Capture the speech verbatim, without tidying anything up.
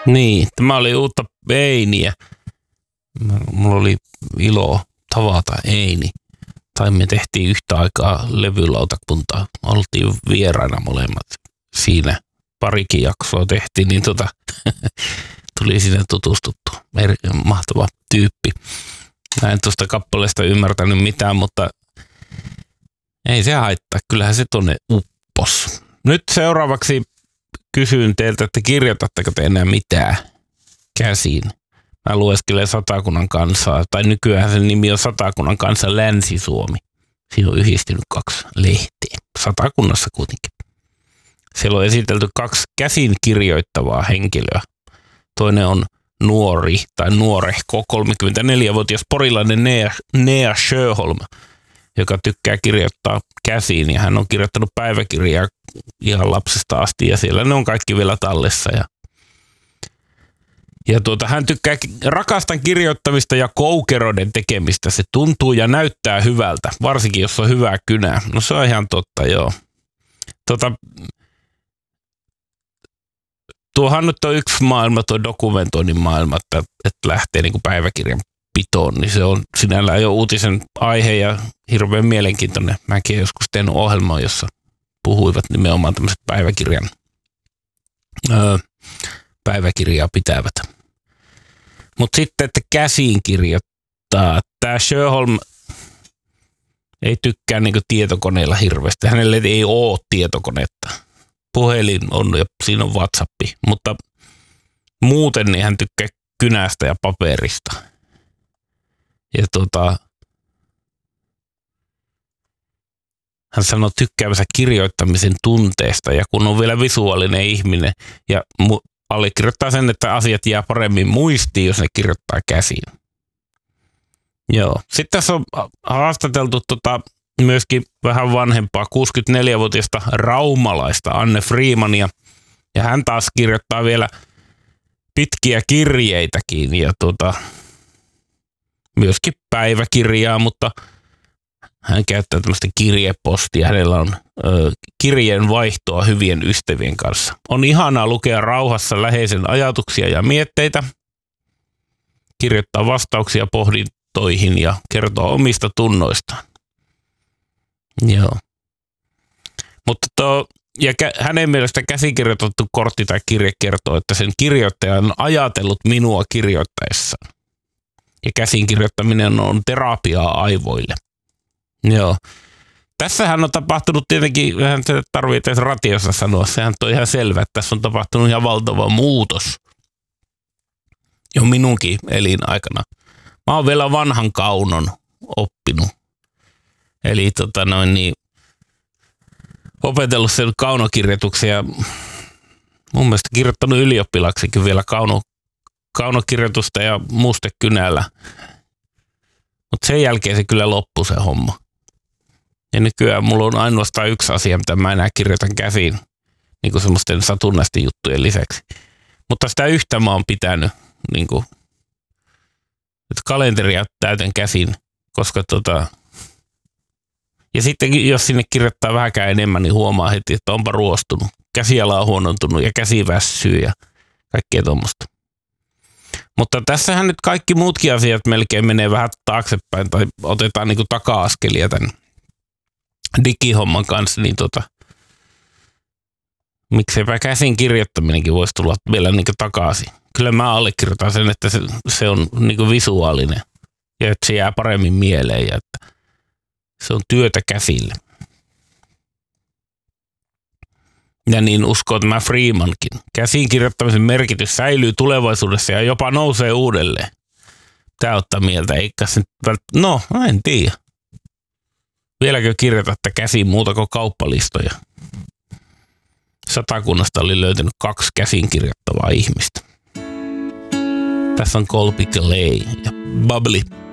Niin, tämä oli uutta Einiä. Mulla oli ilo tavata Eini. Tai me tehtiin yhtä aikaa levylautakuntaa. Oltiin vieraina molemmat siinä. Parikin jaksoa tehtiin, niin tota, tuli sinne tutustuttu. Mahtava tyyppi. Mä en tuosta kappaleesta ymmärtänyt mitään, mutta ei se haittaa. Kyllähän se tonne uppos. Nyt seuraavaksi kysyn teiltä, että kirjoitatteko te enää mitään käsiin? Mä lueskelen Satakunnan kansaa, tai nykyään sen nimi on Satakunnan kansa Länsi-Suomi. Siinä on yhdistynyt kaksi lehteä. Satakunnassa kuitenkin. Siellä on esitelty kaksi käsin kirjoittavaa henkilöä. Toinen on nuori tai nuorehko kolmekymmentäneljävuotias porilainen Nea, Nea Sjöholm, joka tykkää kirjoittaa käsiin. Ja hän on kirjoittanut päiväkirjaa ihan lapsesta asti ja siellä ne on kaikki vielä tallessa. Ja, ja tuota, hän tykkää, rakastan kirjoittamista ja koukeroiden tekemistä. Se tuntuu ja näyttää hyvältä, varsinkin jos on hyvää kynää. No se on ihan totta, joo. Tota, tuohan nyt on yksi maailma, tuo dokumentoinnin maailma, että, että lähtee niin kuin päiväkirjan pitoon, niin se on sinällään jo uutisen aihe ja hirveän mielenkiintoinen. Mäkin joskus tehnyt ohjelmaa, jossa puhuivat nimenomaan tämmöiset päiväkirjan, öö, päiväkirjaa pitävät. Mutta sitten, että käsiin kirjoittaa. Tämä Sjöholm ei tykkää niin kuin tietokoneella hirveästi. Hänelle ei ole tietokonetta. Puhelin on ja siinä on WhatsApp, mutta muuten niin hän tykkää kynästä ja paperista. Ja tota, hän sanoo tykkäävänsä kirjoittamisen tunteesta ja kun on vielä visuaalinen ihminen ja mu- allekirjoittaa sen, että asiat jää paremmin muistiin, jos ne kirjoittaa käsiin. Joo. Sitten tässä on haastateltu tota, myöskin vähän vanhempaa kuusikymmentäneljävuotiaista raumalaista Anne Freemania ja hän taas kirjoittaa vielä pitkiä kirjeitäkin ja tota, myöskin päiväkirjaa, mutta hän käyttää tämmöistä kirjepostia. Hänellä on ö, kirjeen vaihtoa hyvien ystävien kanssa. On ihanaa lukea rauhassa läheisen ajatuksia ja mietteitä, kirjoittaa vastauksia pohdintoihin ja kertoa omista tunnoistaan. Joo. Mutta tuo, ja kä- hänen mielestä käsikirjoitettu kortti tai kirje kertoo, että sen kirjoittaja on ajatellut minua kirjoittaessaan. Ja käsin kirjoittaminen on terapiaa aivoille. Joo. Tässähän on tapahtunut tietenkin, vähän se tarvitsee ratiossa sanoa, sehän on ihan selvä, että tässä on tapahtunut ihan valtava muutos. Jo minunkin elinaikana. Mä oon vielä vanhan kaunon oppinut. Eli tota noin niin, opetellut sen kaunokirjoituksen ja mun mielestä kirjoittanut ylioppilaksikin vielä kauno, kaunokirjoitusta ja mustekynällä. Mutta sen jälkeen se kyllä loppui se homma. Ja nykyään mulla on ainoastaan yksi asia, mitä mä enää kirjoitan käsiin, niin kuin semmoisten satunnaisten juttujen lisäksi. Mutta sitä yhtä mä oon pitänyt, niin kuin, että kalenteria täytän käsin, koska tota, ja sitten jos sinne kirjoittaa vähänkään enemmän, niin huomaa heti, että onpa ruostunut. Käsiala on huonontunut ja käsi väsyy ja kaikkea tuommoista. Mutta tässähän nyt kaikki muutkin asiat melkein menee vähän taaksepäin tai otetaan niin kuin taka-askelia tämän digihomman kanssa, niin tota, mikseipä käsin kirjoittaminenkin voisi tulla vielä niin kuin takaisin. Kyllä mä allekirjoitan sen, että se, se on niin kuin visuaalinen ja että se jää paremmin mieleen ja että se on työtä käsille. Ja niin uskoo tämä Freemankin. Käsin kirjoittamisen merkitys säilyy tulevaisuudessa ja jopa nousee uudelleen. Tää ottaa mieltä, eikä se vält- No, en tiedä. Vieläkö kirjoitatte käsiin muuta kuin kauppalistoja? Satakunnasta oli löytynyt kaksi käsin kirjoittavaa ihmistä. Tässä on Colby Clay ja Bubbly.